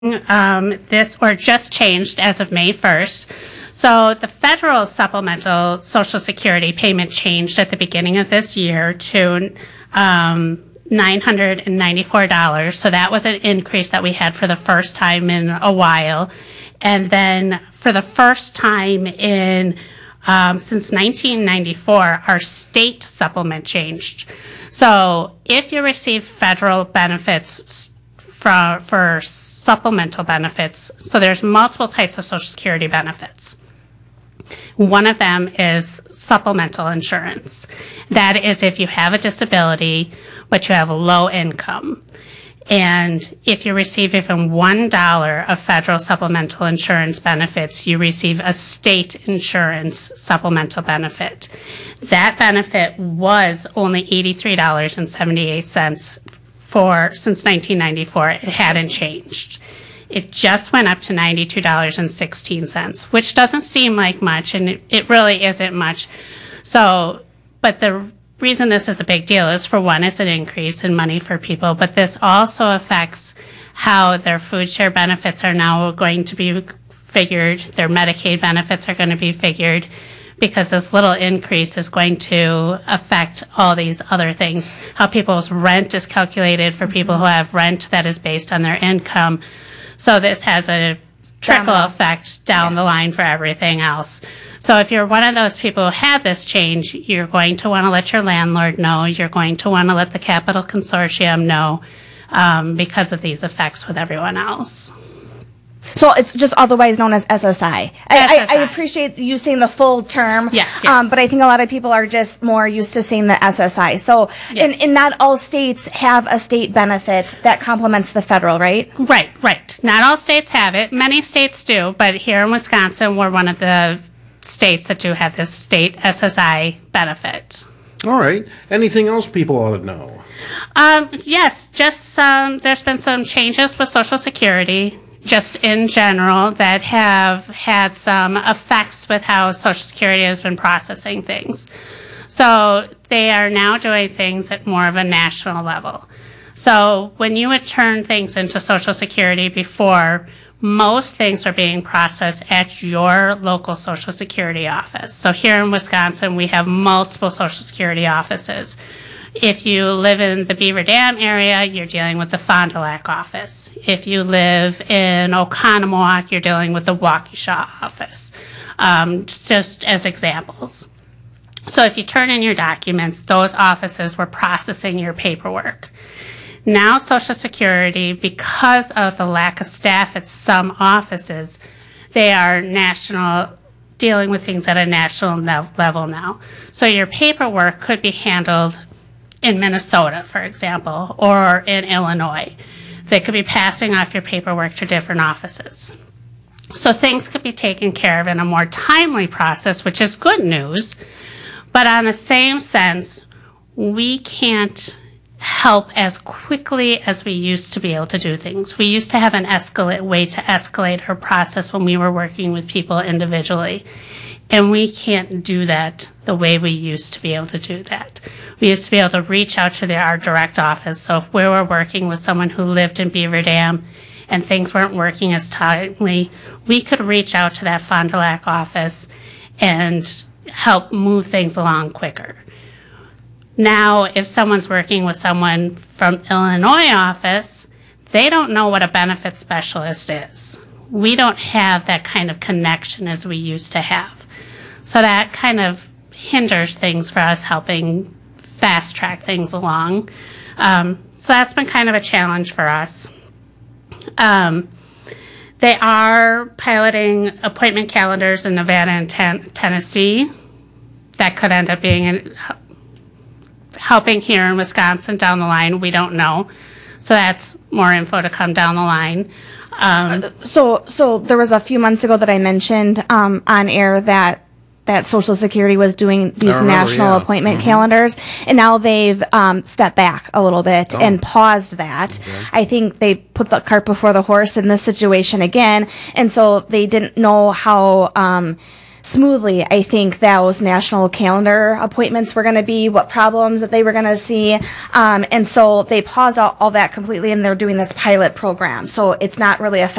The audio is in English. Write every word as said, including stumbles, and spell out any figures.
Um, this or just changed as of May first. So the federal supplemental Social Security payment changed at the beginning of this year to um, nine hundred ninety-four dollars. So that was an increase that we had for the first time in a while. And then for the first time in um, since nineteen ninety-four, our state supplement changed. So if you receive federal benefits for, for supplemental benefits, so there's multiple types of Social Security benefits. One of them is supplemental insurance. That is if you have a disability, but you have a low income. And if you receive even one dollar of federal supplemental insurance benefits, you receive a state insurance supplemental benefit. That benefit was only eighty-three dollars and seventy-eight cents for since nineteen ninety-four. It hadn't changed. It just went up to ninety-two dollars and sixteen cents, which doesn't seem like much, and it, it really isn't much. So, but the reason this is a big deal is, for one, it's an increase in money for people, but this also affects how their food share benefits are now going to be figured, their Medicaid benefits are going to be figured, because this little increase is going to affect all these other things. How people's rent is calculated for people who have rent that is based on their income. So this has a trickle down effect down yeah. the line for everything else. So if you're one of those people who had this change, you're going to want to let your landlord know. You're going to want to let the Capital Consortium know um, because of these effects with everyone else. So it's just otherwise known as S S I. I, I, I appreciate you saying the full term, yes, yes. Um, but I think a lot of people are just more used to saying the S S I. So, yes. and, and not all states have a state benefit that complements the federal, right? Right, right. Not all states have it. Many states do, but here in Wisconsin, we're one of the states that do have this state S S I benefit. All right. Anything else people ought to know? Um, yes, just um, there's been some changes with Social Security, just in general, that have had some effects with how Social Security has been processing things. So they are now doing things at more of a national level. So when you would turn things into Social Security before, most things are being processed at your local Social Security office. So here in Wisconsin, we have multiple Social Security offices. If you live in the Beaver Dam area, you're dealing with the Fond du Lac office. If you live in Oconomowoc, you're dealing with the Waukesha office, um, just as examples. So if you turn in your documents, those offices were processing your paperwork. Now Social Security, because of the lack of staff at some offices, they are national, dealing with things at a national level now. So your paperwork could be handled in Minnesota, for example, or in Illinois. They could be passing off your paperwork to different offices. So things could be taken care of in a more timely process, which is good news. But on the same sense, we can't help as quickly as we used to be able to do things. We used to have an escalate way to escalate our process when we were working with people individually. And we can't do that the way we used to be able to do that. We used to be able to reach out to the, our direct office. So if we were working with someone who lived in Beaver Dam and things weren't working as timely, we could reach out to that Fond du Lac office and help move things along quicker. Now, if someone's working with someone from Illinois office, they don't know what a benefit specialist is. We don't have that kind of connection as we used to have. So that kind of hinders things for us helping fast track things along. Um, so that's been kind of a challenge for us. Um, they are piloting appointment calendars in Nevada and ten- Tennessee. That could end up being an, helping here in Wisconsin down the line. We don't know. So that's more info to come down the line. Um, uh, so, so there was a few months ago that I mentioned um, on air that that Social Security was doing these remember, national yeah. appointment Mm-hmm. calendars, and now they've um, stepped back a little bit Oh. and paused that. Okay. I think they put the cart before the horse in this situation again, and so they didn't know how um, smoothly, I think, those national calendar appointments were going to be, what problems that they were going to see. Um, and so they paused all, all that completely, and they're doing this pilot program. So it's not really affecting